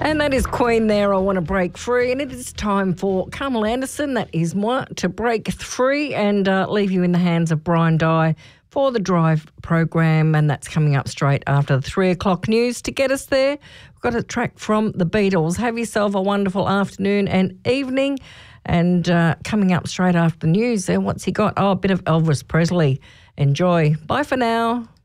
And that is Queen there, I Want to Break Free. And it is time for Carmel Anderson, that is moi, to break free and leave you in the hands of Brian Dye for the Drive program. And that's coming up straight after the 3 o'clock news. To get us there, we've got a track from the Beatles. Have yourself a wonderful afternoon and evening. And coming up straight after the news there, what's he got? Oh, a bit of Elvis Presley. Enjoy. Bye for now.